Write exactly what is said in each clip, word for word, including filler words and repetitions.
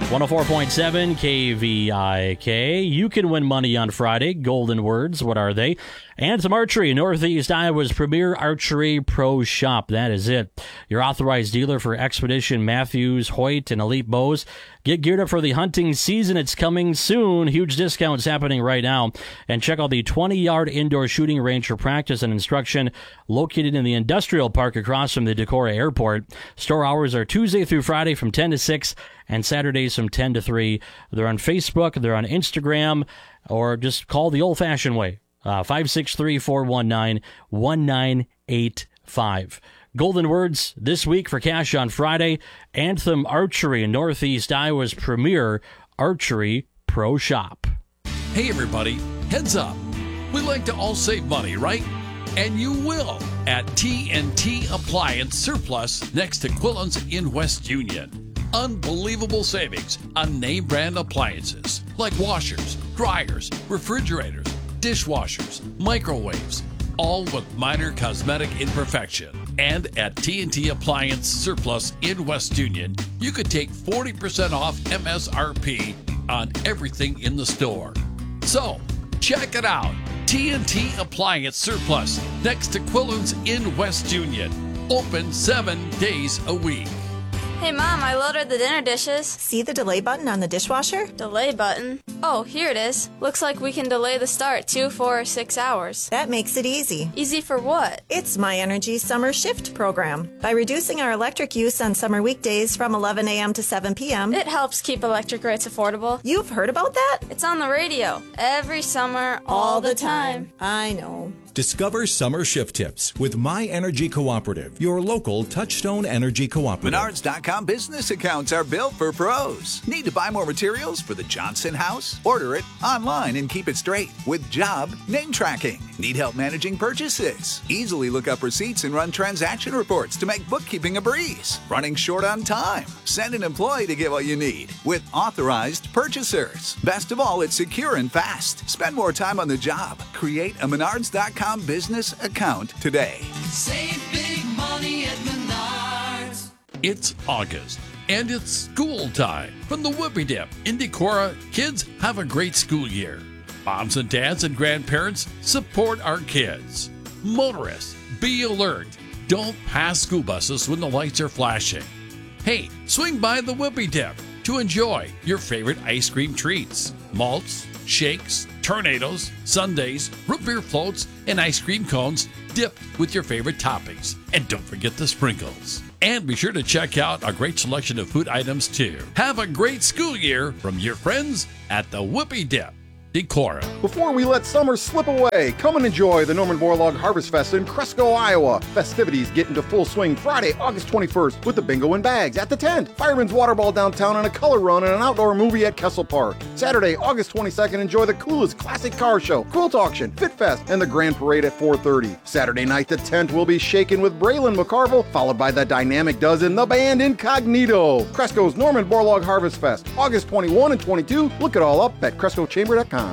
one oh four point seven K V I K. You can win money on Friday. Golden words, what are they? Anthem Archery, Northeast Iowa's premier archery pro shop. That is it. Your authorized dealer for Expedition, Matthews, Hoyt, and Elite Bows. Get geared up for the hunting season. It's coming soon. Huge discounts happening right now. And check out the twenty-yard indoor shooting range for practice and instruction located in the industrial park across from the Decorah Airport. Store hours are Tuesday through Friday from ten to six and Saturdays from ten to three. They're on Facebook, they're on Instagram, or just call the old-fashioned way. Uh, five six three, four one nine, one nine eight five. Golden words this week for cash on Friday. Anthem Archery in Northeast Iowa's premier archery pro shop. Hey everybody, heads up. We like to all save money, right? And you will at T N T Appliance Surplus next to Quillen's in West Union. Unbelievable savings on name brand appliances like washers, dryers, refrigerators, dishwashers, microwaves, all with minor cosmetic imperfection. And at T N T Appliance Surplus in West Union, you could take forty percent off M S R P on everything in the store. So, check it out. T N T Appliance Surplus next to Quillen's in West Union. Open seven days a week. Hey, Mom, I loaded the dinner dishes. See the delay button on the dishwasher? Delay button? Oh, here it is. Looks like we can delay the start two, four, or six hours. That makes it easy. Easy for what? It's My Energy Summer Shift program. By reducing our electric use on summer weekdays from eleven a.m. to seven p.m., It helps keep electric rates affordable. You've heard about that? It's on the radio. Every summer, all, all the time. time. I know. Discover summer shift tips with My Energy Cooperative, your local Touchstone Energy Cooperative. Menards dot com business accounts are built for pros. Need to buy more materials for the Johnson house? Order it online and keep it straight with job name tracking. Need help managing purchases? Easily look up receipts and run transaction reports to make bookkeeping a breeze. Running short on time? Send an employee to get what you need with authorized purchasers. Best of all, it's secure and fast. Spend more time on the job. Create a Menards dot com business account today. Save big money at Menards. It's August, and it's school time. From the Whoopie Dip in Decorah, kids have a great school year. Moms and dads and grandparents support our kids. Motorists, be alert. Don't pass school buses when the lights are flashing. Hey, swing by the Whoopie Dip to enjoy your favorite ice cream treats. Malts, shakes, tornadoes, sundaes, root beer floats, and ice cream cones dipped with your favorite toppings. And don't forget the sprinkles. And be sure to check out our great selection of food items too. Have a great school year from your friends at the Whoopie Dip, Decorah. Before we let summer slip away, come and enjoy the Norman Borlaug Harvest Fest in Cresco, Iowa. Festivities get into full swing Friday, August twenty-first with the bingo and bags at the tent, Fireman's Water Ball downtown, and a color run and an outdoor movie at Kessel Park. Saturday, August twenty-second, enjoy the coolest classic car show, quilt auction, Fit Fest, and the Grand Parade at four thirty. Saturday night, the tent will be shaken with Braylon McCarville, followed by the Dynamic Dozen, the band Incognito. Cresco's Norman Borlaug Harvest Fest, August twenty-first and twenty-second. Look it all up at Cresco Chamber dot com.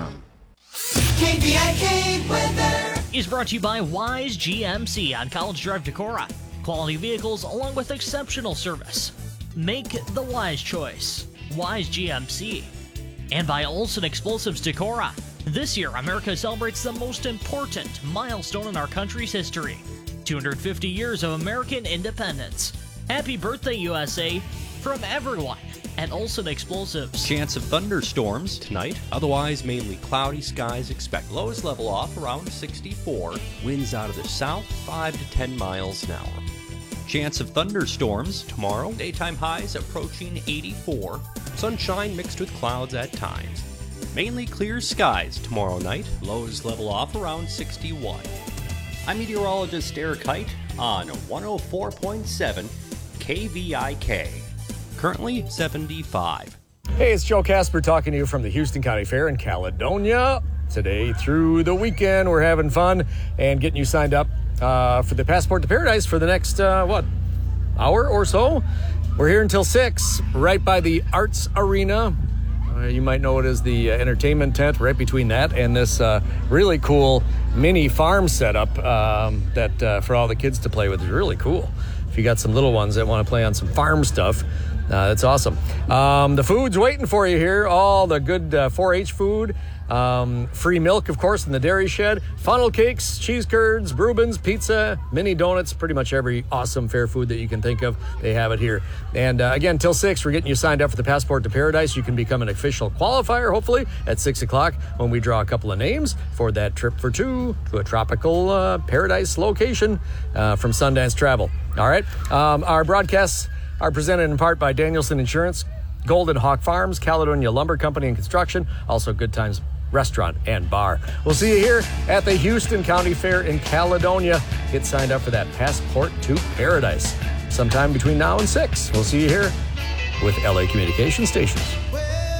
K V I K weather is brought to you by Wise G M C on College Drive, Decorah. Quality vehicles along with exceptional service. Make the wise choice. Wise G M C. And by Olson Explosives, Decorah. This year, America celebrates the most important milestone in our country's history. two hundred fifty years of American independence. Happy birthday, U S A, from everyone at Olson Explosives. Chance of thunderstorms tonight. Otherwise, mainly cloudy skies. Expect lows level off around sixty-four. Winds out of the south, five to ten miles an hour. Chance of thunderstorms tomorrow. Daytime highs approaching eighty-four. Sunshine mixed with clouds at times. Mainly clear skies tomorrow night. Lows level off around sixty-one. I'm meteorologist Eric Height on one oh four point seven K V I K. Currently seventy-five. Hey, it's Joe Casper talking to you from the Houston County Fair in Caledonia. Today through the weekend, we're having fun and getting you signed up uh, for the Passport to Paradise for the next, uh, what, hour or so? We're here until six, right by the Arts Arena. Uh, you might know it as the uh, entertainment tent, right between that and this uh, really cool mini farm setup um, that uh, for all the kids to play with is really cool. If you got some little ones that want to play on some farm stuff, Uh, that's awesome. Um, the food's waiting for you here. All the good uh, four H food. Um, free milk, of course, in the dairy shed. Funnel cakes, cheese curds, Reubens, pizza, mini donuts. Pretty much every awesome fair food that you can think of, they have it here. And uh, again, till six, we're getting you signed up for the Passport to Paradise. You can become an official qualifier, hopefully, at six o'clock when we draw a couple of names for that trip for two to a tropical uh, paradise location uh, from Sundance Travel. All right. Um, our broadcasts are presented in part by Danielson Insurance, Golden Hawk Farms, Caledonia Lumber Company and Construction, also Good Times Restaurant and Bar. We'll see you here at the Houston County Fair in Caledonia. Get signed up for that Passport to Paradise sometime between now and six. We'll see you here with L A Communication Stations.